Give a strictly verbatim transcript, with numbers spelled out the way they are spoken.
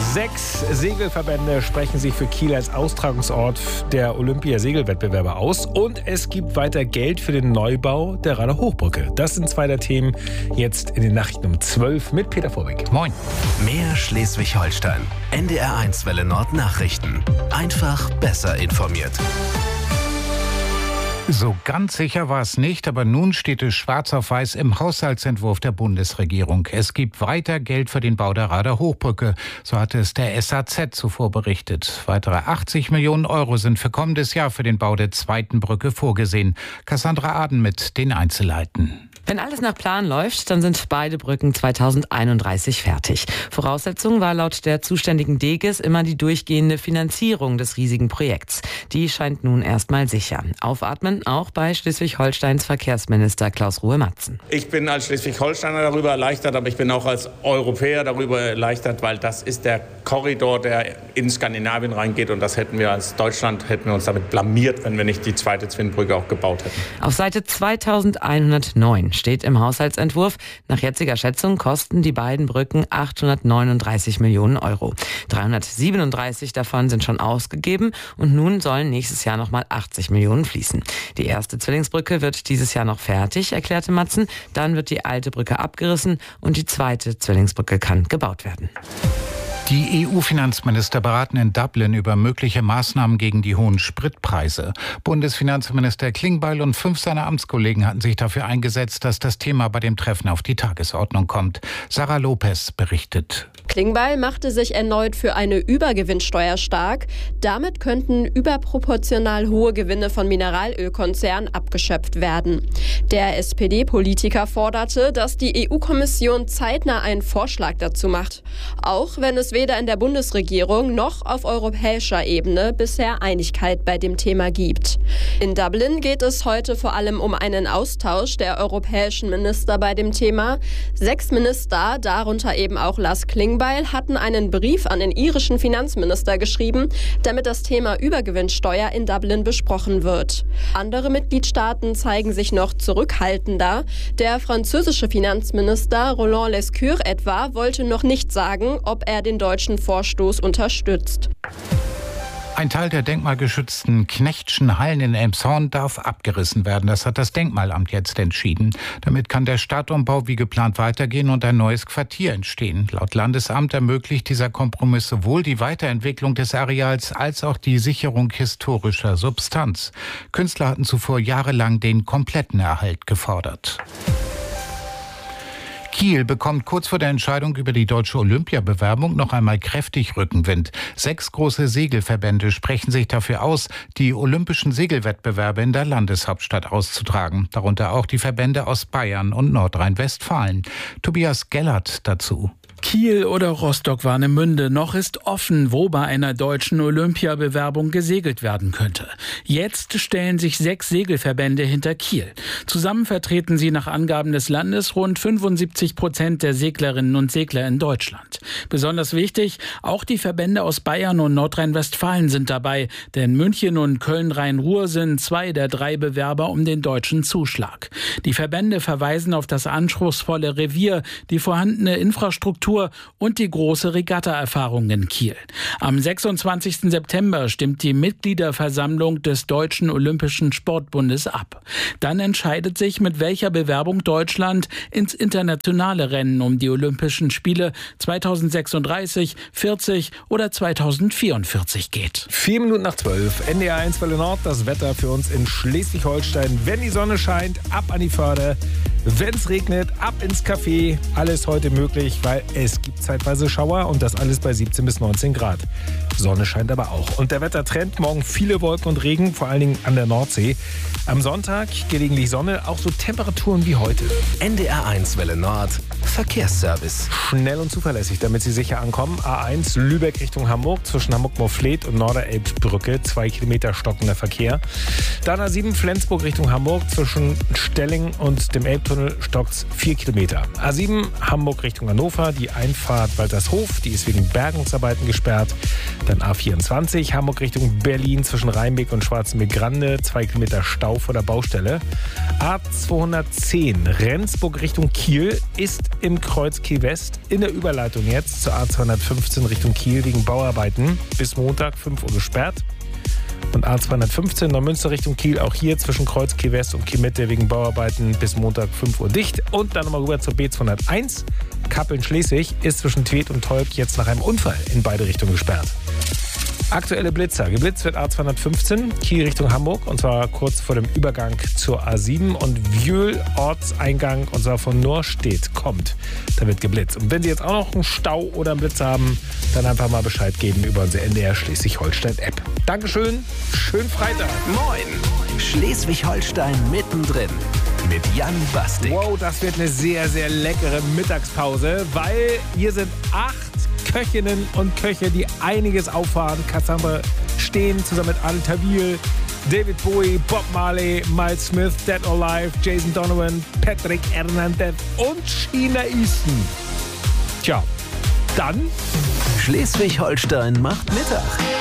Sechs Segelverbände sprechen sich für Kiel als Austragungsort der Olympiasegelwettbewerbe aus. Und es gibt weiter Geld für den Neubau der Rader Hochbrücke. Das sind zwei der Themen jetzt in den Nachrichten um zwölf mit Peter Vorbeck. Moin. Mehr Schleswig-Holstein. N D R eins Welle Nord Nachrichten. Einfach besser informiert. So ganz sicher war es nicht, aber nun steht es schwarz auf weiß im Haushaltsentwurf der Bundesregierung. Es gibt weiter Geld für den Bau der Rader Hochbrücke, so hatte es der S A Z zuvor berichtet. Weitere achtzig Millionen Euro sind für kommendes Jahr für den Bau der zweiten Brücke vorgesehen. Cassandra Aden mit den Einzelheiten. Wenn alles nach Plan läuft, dann sind beide Brücken zweitausendeinunddreißig fertig. Voraussetzung war laut der zuständigen D G E S immer die durchgehende Finanzierung des riesigen Projekts. Die scheint nun erstmal sicher. Aufatmen auch bei Schleswig-Holsteins Verkehrsminister Klaus Ruhe-Matzen. Ich bin als Schleswig-Holsteiner darüber erleichtert, aber ich bin auch als Europäer darüber erleichtert, weil das ist der Korridor, der in Skandinavien reingeht. Und das hätten wir als Deutschland, hätten wir uns damit blamiert, wenn wir nicht die zweite Zwinbrücke auch gebaut hätten. Auf Seite zweitausendeinhundertneun steht im Haushaltsentwurf, nach jetziger Schätzung kosten die beiden Brücken achthundertneununddreißig Millionen Euro. dreihundertsiebenunddreißig davon sind schon ausgegeben und nun sollen nächstes Jahr nochmal achtzig Millionen fließen. Die erste Zwillingsbrücke wird dieses Jahr noch fertig, erklärte Matzen. Dann wird die alte Brücke abgerissen und die zweite Zwillingsbrücke kann gebaut werden. Die E U-Finanzminister beraten in Dublin über mögliche Maßnahmen gegen die hohen Spritpreise. Bundesfinanzminister Klingbeil und fünf seiner Amtskollegen hatten sich dafür eingesetzt, dass das Thema bei dem Treffen auf die Tagesordnung kommt. Sarah Lopez berichtet. Klingbeil machte sich erneut für eine Übergewinnsteuer stark. Damit könnten überproportional hohe Gewinne von Mineralölkonzernen abgeschöpft werden. Der S P D-Politiker forderte, dass die E U-Kommission zeitnah einen Vorschlag dazu macht. Auch wenn es weder in der Bundesregierung noch auf europäischer Ebene bisher Einigkeit bei dem Thema gibt. In Dublin geht es heute vor allem um einen Austausch der europäischen Minister bei dem Thema. Sechs Minister, darunter eben auch Lars Klingbeil, hatten einen Brief an den irischen Finanzminister geschrieben, damit das Thema Übergewinnsteuer in Dublin besprochen wird. Andere Mitgliedstaaten zeigen sich noch zurückhaltender. Der französische Finanzminister Roland Lescure etwa wollte noch nicht sagen, ob er den deutschen Vorstoß unterstützt. Ein Teil der denkmalgeschützten Knechtschen Hallen in Elmshorn darf abgerissen werden. Das hat das Denkmalamt jetzt entschieden. Damit kann der Stadtumbau wie geplant weitergehen und ein neues Quartier entstehen. Laut Landesamt ermöglicht dieser Kompromiss sowohl die Weiterentwicklung des Areals als auch die Sicherung historischer Substanz. Künstler hatten zuvor jahrelang den kompletten Erhalt gefordert. Kiel bekommt kurz vor der Entscheidung über die deutsche Olympiabewerbung noch einmal kräftig Rückenwind. Sechs große Segelverbände sprechen sich dafür aus, die olympischen Segelwettbewerbe in der Landeshauptstadt auszutragen. Darunter auch die Verbände aus Bayern und Nordrhein-Westfalen. Tobias Gellert dazu. Kiel oder Rostock-Warnemünde, noch ist offen, wo bei einer deutschen Olympiabewerbung gesegelt werden könnte. Jetzt stellen sich sechs Segelverbände hinter Kiel. Zusammen vertreten sie nach Angaben des Landes rund fünfundsiebzig Prozent der Seglerinnen und Segler in Deutschland. Besonders wichtig, auch die Verbände aus Bayern und Nordrhein-Westfalen sind dabei, denn München und Köln-Rhein-Ruhr sind zwei der drei Bewerber um den deutschen Zuschlag. Die Verbände verweisen auf das anspruchsvolle Revier, die vorhandene Infrastruktur und die große Regatta-Erfahrung in Kiel. Am sechsundzwanzigsten September stimmt die Mitgliederversammlung des Deutschen Olympischen Sportbundes ab. Dann entscheidet sich, mit welcher Bewerbung Deutschland ins internationale Rennen um die Olympischen Spiele zweitausendsechsunddreißig, vierzig oder zweitausendvierundvierzig geht. Vier Minuten nach zwölf, N D R eins Welle Nord, das Wetter für uns in Schleswig-Holstein. Wenn die Sonne scheint, ab an die Förde. Wenn es regnet, ab ins Café. Alles heute möglich, weil es gibt zeitweise Schauer und das alles bei siebzehn bis neunzehn Grad. Sonne scheint aber auch. Und der Wettertrend, morgen viele Wolken und Regen, vor allen Dingen an der Nordsee. Am Sonntag gelegentlich Sonne, auch so Temperaturen wie heute. N D R eins Welle Nord, Verkehrsservice. Schnell und zuverlässig, damit Sie sicher ankommen. A eins Lübeck Richtung Hamburg, zwischen Hamburg-Moorfleet und Norderelbbrücke, zwei Kilometer stockender Verkehr. Dann A sieben Flensburg Richtung Hamburg, zwischen Stelling und dem Elbtunnel stockt's vier Kilometer. A sieben Hamburg Richtung Hannover, die die Einfahrt Waltershof, die ist wegen Bergungsarbeiten gesperrt. Dann A vierundzwanzig, Hamburg Richtung Berlin zwischen Rheinbeck und Schwarzenbeck-Grande, zwei Kilometer Stau vor der Baustelle. A zweihundertzehn, Rendsburg Richtung Kiel, ist im Kreuz Kiel West in der Überleitung jetzt zur A zweihundertfünfzehn Richtung Kiel wegen Bauarbeiten. Bis Montag fünf Uhr gesperrt. Und A zweihundertfünfzehn Neumünster Richtung Kiel, auch hier zwischen Kreuz Kiel West und Kiel Mitte wegen Bauarbeiten bis Montag fünf Uhr dicht. Und dann nochmal rüber zur B zweihunderteins. Kappeln-Schleswig ist zwischen Tweed und Tolk jetzt nach einem Unfall in beide Richtungen gesperrt. Aktuelle Blitzer. Geblitzt wird A zweihundertfünfzehn, Kiel Richtung Hamburg, und zwar kurz vor dem Übergang zur A sieben, und Wühl Ortseingang, und zwar von Norstedt kommt. Da wird geblitzt. Und wenn Sie jetzt auch noch einen Stau oder einen Blitz haben, dann einfach mal Bescheid geben über unsere N D R Schleswig-Holstein-App. Dankeschön, schönen Freitag. Moin, Schleswig-Holstein mittendrin mit Jan Bastik. Wow, das wird eine sehr, sehr leckere Mittagspause, weil hier sind acht Köchinnen und Köche, die einiges auffahren. Cassandra Steen zusammen mit Anne Tawil, David Bowie, Bob Marley, Miles Smith, Dead or Alive, Jason Donovan, Patrick Hernandez und Sheena Easton. Tja, dann Schleswig-Holstein macht Mittag.